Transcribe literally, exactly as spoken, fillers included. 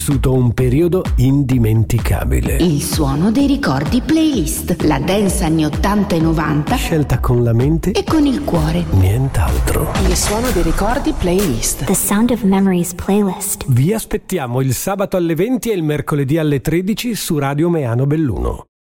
vissuto un periodo indimenticabile. Il suono dei ricordi playlist. La dance anni ottanta e novanta. Scelta con la mente e con il cuore. Nient'altro. Il suono dei ricordi playlist. The Sound of Memories playlist. Vi aspettiamo il sabato alle venti e il mercoledì alle tredici su Radio Meano Belluno.